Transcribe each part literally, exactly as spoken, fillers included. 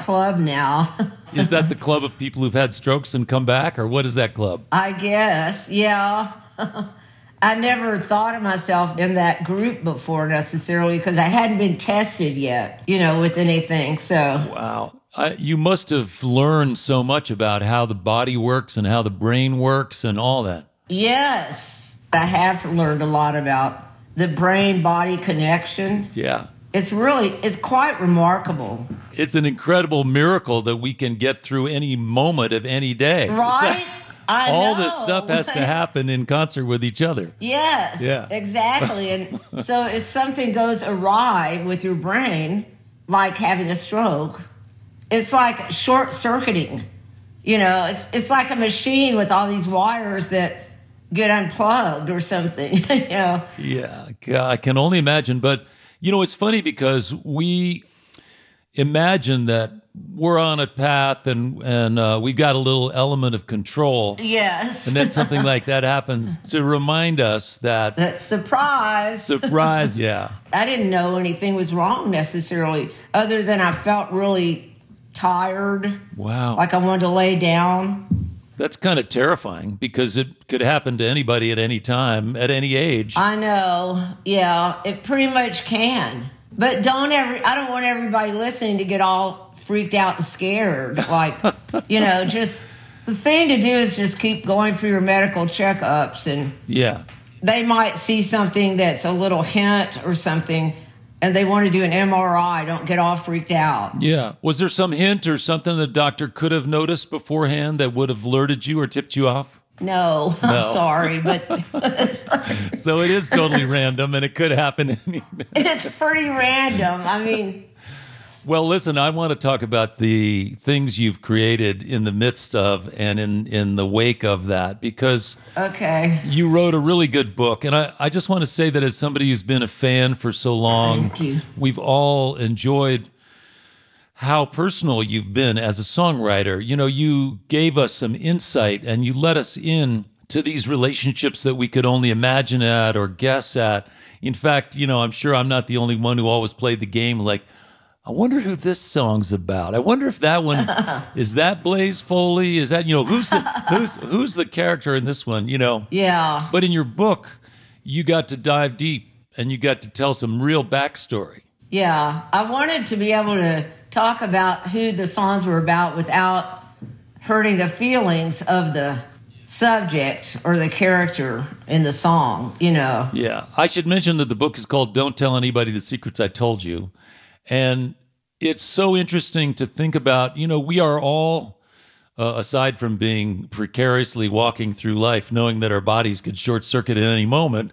club now. Is that the club of people who've had strokes and come back, or what is that club? I guess, yeah. I never thought of myself in that group before necessarily because I hadn't been tested yet, you know, with anything. So wow, I, you must have learned so much about how the body works and how the brain works and all that. Yes, I have learned a lot about the brain-body connection. Yeah. It's really, it's quite remarkable. It's an incredible miracle that we can get through any moment of any day. Right? I All know. this stuff has to happen in concert with each other. Yes, Yeah. exactly. And so if something goes awry with your brain, like having a stroke, it's like short-circuiting. You know, it's it's like a machine with all these wires that get unplugged or something, you know. Yeah, I can only imagine. But, you know, it's funny because we imagine that we're on a path and, and uh, we got a little element of control. Yes. And then something like that happens to remind us that... That surprise. Surprise, yeah. I didn't know anything was wrong necessarily, other than I felt really tired. Wow. Like I wanted to lay down. That's kind of terrifying because it could happen to anybody at any time, at any age. I know. Yeah, it pretty much can. But don't ever, I don't want everybody listening to get all freaked out and scared. Like, you know, just the thing to do is just keep going for your medical checkups, and yeah, they might see something that's a little hint or something, and they want to do an M R I. Don't get all freaked out. Yeah. Was there some hint or something the doctor could have noticed beforehand that would have alerted you or tipped you off? No, No. I'm sorry, but So it is totally random, and it could happen any minute. It's pretty random. I mean, well, listen, I want to talk about the things you've created in the midst of and in, in the wake of that, because okay, you wrote a really good book. And I, I just want to say that as somebody who's been a fan for so long, Thank you. We've all enjoyed how personal you've been as a songwriter. You know, you gave us some insight and you let us in to these relationships that we could only imagine at or guess at. In fact, you know, I'm sure I'm not the only one who always played the game like, I wonder who this song's about. I wonder if that one, is that Blaze Foley? Is that, you know, who's the, who's, who's the character in this one, you know? Yeah. But in your book, you got to dive deep and you got to tell some real backstory. Yeah. I wanted to be able to talk about who the songs were about without hurting the feelings of the subject or the character in the song, you know. Yeah. I should mention that the book is called Don't Tell Anybody the Secrets I Told You. And it's so interesting to think about, you know, we are all, uh, aside from being precariously walking through life, knowing that our bodies could short circuit at any moment,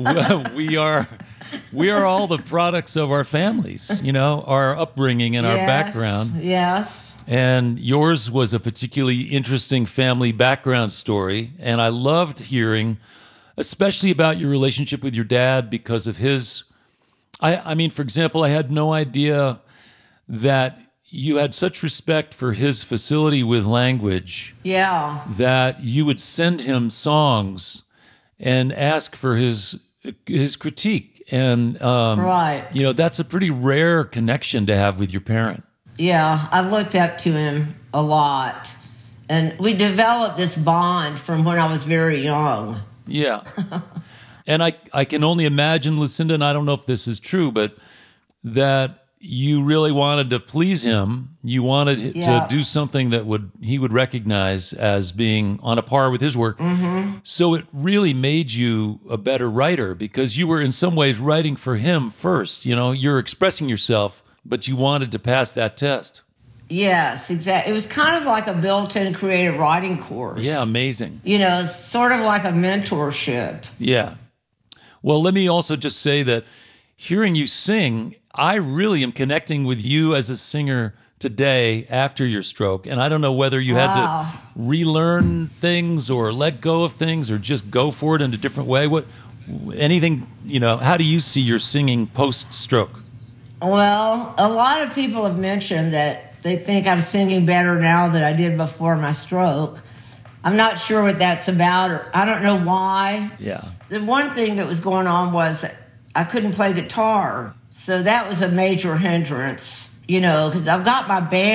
we are we are all the products of our families, you know, our upbringing and our Yes, background. Yes. And yours was a particularly interesting family background story. And I loved hearing, especially about your relationship with your dad because of his... I, I mean, for example, I had no idea that you had such respect for his facility with language Yeah. that you would send him songs and ask for his his critique. And, um, Right. you know, that's a pretty rare connection to have with your parent. Yeah. I looked up to him a lot. And we developed this bond from when I was very young. Yeah. And I, I can only imagine, Lucinda, and I don't know if this is true, but that you really wanted to please him. You wanted Yeah. to do something that would he would recognize as being on a par with his work. Mm-hmm. So it really made you a better writer because you were in some ways writing for him first. You know, you're expressing yourself, but you wanted to pass that test. Yes, exactly. It was kind of like a built-in creative writing course. Yeah, amazing. You know, it's sort of like a mentorship. Yeah. Well, let me also just say that hearing you sing, I really am connecting with you as a singer today after your stroke. And I don't know whether you Wow. had to relearn things or let go of things or just go for it in a different way. What, anything, you know, how do you see your singing post-stroke? Well, a lot of people have mentioned that they think I'm singing better now than I did before my stroke. I'm not sure what that's about, or I don't know why. Yeah. The one thing that was going on was I couldn't play guitar, so that was a major hindrance, you know, because I've got my band.